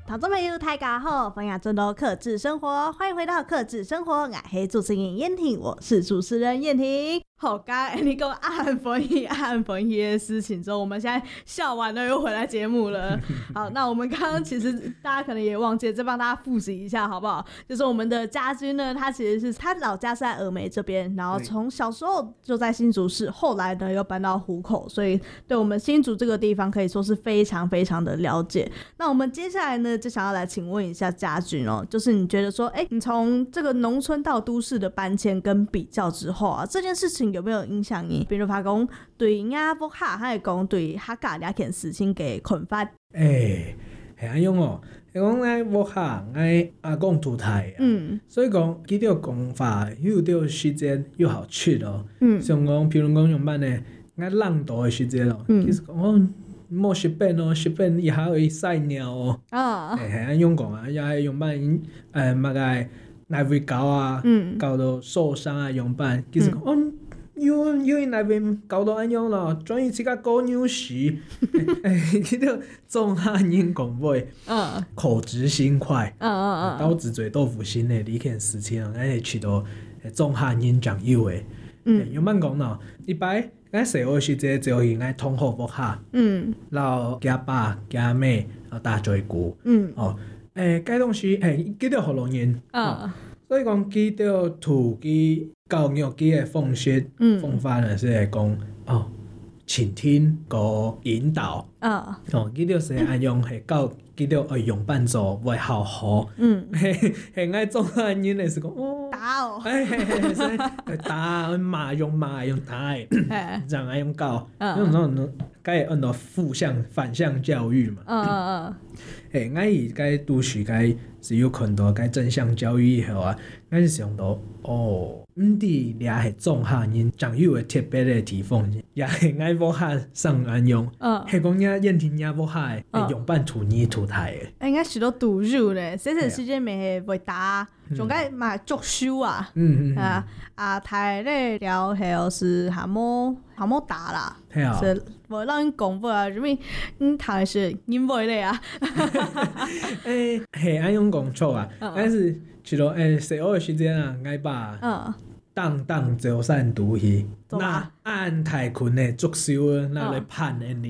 听众朋友大家好，欢迎进入克制生活，欢迎回到克制生活，我是主持人燕婷，我是主持人燕婷。好，刚才你跟我按分析的事情之后，我们现在笑完了又回来节目了。好，那我们刚刚其实大家可能也忘记了，再帮大家复习一下好不好？就是我们的家军呢，他其实是他老家是在峨眉这边，然后从小时候就在新竹市，后来呢又搬到湖口，所以对我们新竹这个地方可以说是非常非常的了解。那我们接下来呢就想要来请问一下家军哦，就是你觉得说，你从这个农村到都市的搬迁跟比较之后啊，这件事情有没有影响你？比如说讲对亚福哈，还是讲对客家两件事情嘅看法？ 是安样哦。讲咱福哈，咱阿公土台所以讲记到讲法又到时间又好去咯。像讲，譬如讲用班呢，咱浪大的时间咯，其实讲莫食便哦，食便以下会晒尿哦。安样讲啊，也系用班乜个内位搞啊，搞到受伤啊，用班其实讲因为那边搞到安样咯，转移这个狗牛屎，记到中汉人讲话，口直心快，刀子嘴豆腐心的，你看事情啊，咱会去到中汉人讲究的，用班讲咯，一摆咱社会是这就应该通好福下，然后家爸家妹，然后大嘴鼓，该东西记到好容易，所以讲记到土基教育基的方式方法呢，是会讲倾听和引导，记到是安用系教记到用伴奏为好好，系爱做安人的是讲打哦， 打骂用打的，这样爱用教，那种该按照反向教育嘛，我以该都市该是有看到该正向教育以后啊，我是想到伫俩系种下人长幼的特别的地方，也系爱无下上安用，系讲呀燕婷呀无下用伴土泥土台的， 应该许多赌入咧，这段时间咪会打，仲该嘛作秀啊，台咧了后是还冇打啦，是无让人讲话啊，因为台是因为咧啊， 系安用讲错啊，但是除了社会时间啊，爱把当走散毒气，那按太困的作秀那来判的你。